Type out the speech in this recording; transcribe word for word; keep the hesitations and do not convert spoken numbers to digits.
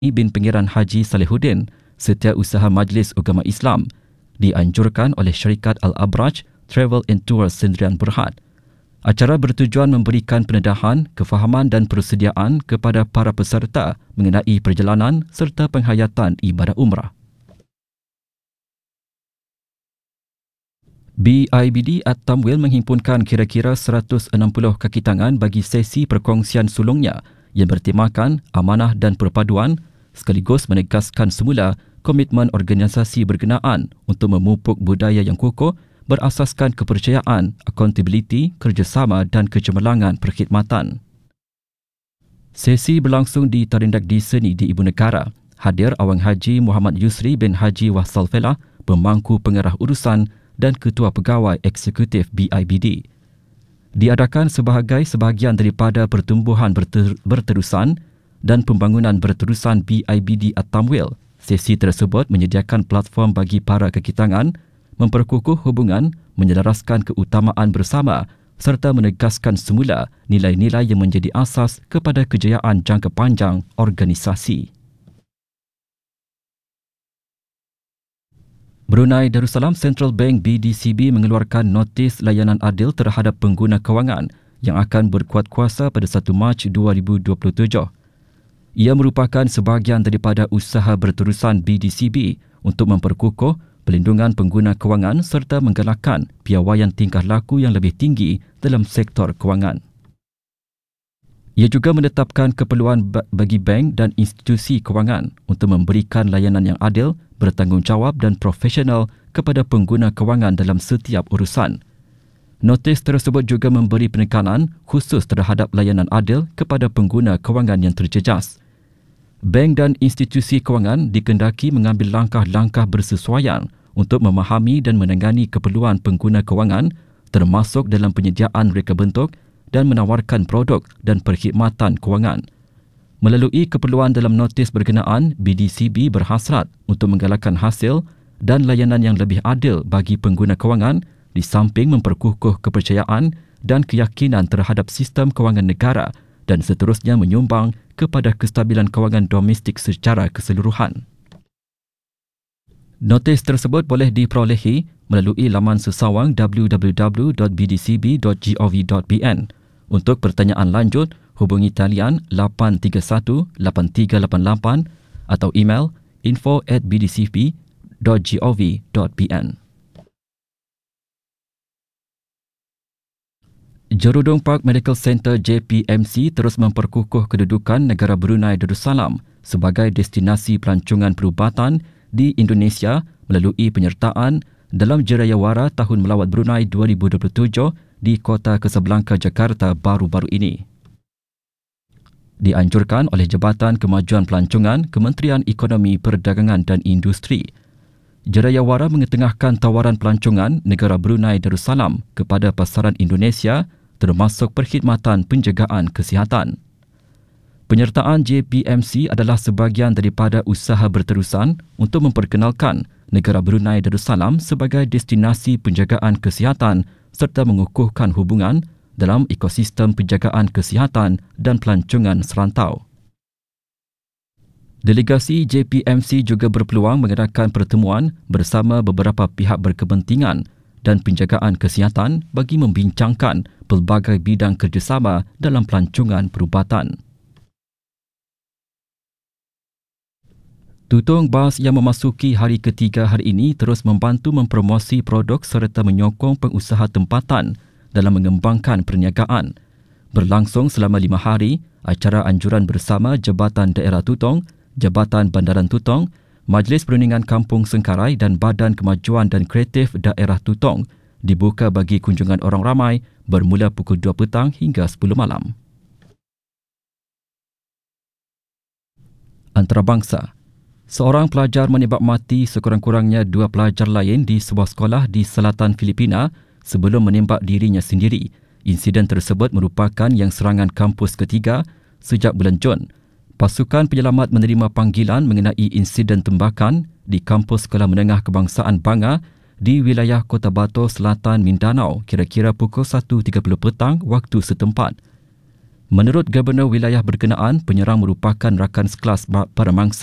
bin Pengiran Haji Salihuddin, Setiausaha Majlis Ugama Islam, dianjurkan oleh syarikat Al-Abraj Travel and Tours Sendirian Berhad. Acara bertujuan memberikan pendedahan, kefahaman dan persediaan kepada para peserta mengenai perjalanan serta penghayatan ibadah umrah. B I B D At-Tamwil menghimpunkan kira-kira seratus enam puluh kaki tangan bagi sesi perkongsian sulungnya yang bertemakan amanah dan perpaduan, sekaligus menegaskan semula komitmen organisasi berkenaan untuk memupuk budaya yang kukuh berasaskan kepercayaan, accountability, kerjasama dan kecemerlangan perkhidmatan. Sesi berlangsung di Tarindak di Seni di Ibu Negara. Hadir Awang Haji Muhammad Yusri bin Haji Wahsal Felah, Pemangku Pengarah Urusan dan Ketua Pegawai Eksekutif B I B D. Diadakan sebahagai sebahagian daripada pertumbuhan berter- berterusan dan pembangunan berterusan B I B D At-Tamwil. Sesi tersebut menyediakan platform bagi para kekitangan memperkukuh hubungan, menyelaraskan keutamaan bersama serta menegaskan semula nilai-nilai yang menjadi asas kepada kejayaan jangka panjang organisasi. Brunei Darussalam Central Bank B D C B mengeluarkan notis layanan adil terhadap pengguna kewangan yang akan berkuat kuasa pada satu Mac dua ribu dua puluh tujuh. Ia merupakan sebahagian daripada usaha berterusan B D C B untuk memperkukuh pelindungan pengguna kewangan serta menggalakkan piawaian tingkah laku yang lebih tinggi dalam sektor kewangan. Ia juga menetapkan keperluan bagi bank dan institusi kewangan untuk memberikan layanan yang adil, bertanggungjawab dan profesional kepada pengguna kewangan dalam setiap urusan. Notis tersebut juga memberi penekanan khusus terhadap layanan adil kepada pengguna kewangan yang terjejas. Bank dan institusi kewangan dikendaki mengambil langkah-langkah bersesuaian untuk memahami dan menangani keperluan pengguna kewangan termasuk dalam penyediaan reka bentuk dan menawarkan produk dan perkhidmatan kewangan. Melalui keperluan dalam notis berkenaan, B D C B berhasrat untuk menggalakkan hasil dan layanan yang lebih adil bagi pengguna kewangan di samping memperkukuh kepercayaan dan keyakinan terhadap sistem kewangan negara dan seterusnya menyumbang kepada kestabilan kewangan domestik secara keseluruhan. Notis tersebut boleh diperolehi melalui laman sesawang w w w dot b d c b dot gov dot b n. Untuk pertanyaan lanjut, hubungi talian lapan tiga satu lapan tiga lapan lapan atau email info at b d c b dot gov dot b n. Jerudong Park Medical Center J P M C terus memperkukuh kedudukan negara Brunei Darussalam sebagai destinasi pelancongan perubatan di Indonesia melalui penyertaan dalam Jerayawara Tahun Melawat Brunei dua ribu dua puluh tujuh di Kota Casablanca, Jakarta baru-baru ini. Dianjurkan oleh Jabatan Kemajuan Pelancongan, Kementerian Ekonomi, Perdagangan dan Industri. Jerayawara mengetengahkan tawaran pelancongan negara Brunei Darussalam kepada pasaran Indonesia termasuk perkhidmatan penjagaan kesihatan. Penyertaan J P M C adalah sebahagian daripada usaha berterusan untuk memperkenalkan negara Brunei Darussalam sebagai destinasi penjagaan kesihatan serta mengukuhkan hubungan dalam ekosistem penjagaan kesihatan dan pelancongan serantau. Delegasi J P M C juga berpeluang mengadakan pertemuan bersama beberapa pihak berkepentingan dan penjagaan kesihatan bagi membincangkan pelbagai bidang kerjasama dalam pelancongan perubatan. Tutung bas yang memasuki hari ketiga hari ini terus membantu mempromosi produk serta menyokong pengusaha tempatan dalam mengembangkan perniagaan. Berlangsung selama lima hari, acara anjuran bersama Jabatan Daerah Tutong, Jabatan Bandaran Tutong, Majlis Perundingan Kampung Sengkarai dan Badan Kemajuan dan Kreatif Daerah Tutong dibuka bagi kunjungan orang ramai bermula pukul dua petang hingga sepuluh malam. Antarabangsa. Seorang pelajar menembak mati sekurang-kurangnya dua pelajar lain di sebuah sekolah di selatan Filipina sebelum menembak dirinya sendiri. Insiden tersebut merupakan yang serangan kampus ketiga sejak bulan Jun. Pasukan penyelamat menerima panggilan mengenai insiden tembakan di kampus Sekolah Menengah Kebangsaan Banga di wilayah Kota Batu, Selatan Mindanao kira-kira pukul satu tiga puluh petang waktu setempat. Menurut Gubernur wilayah berkenaan, penyerang merupakan rakan sekelas para mangsa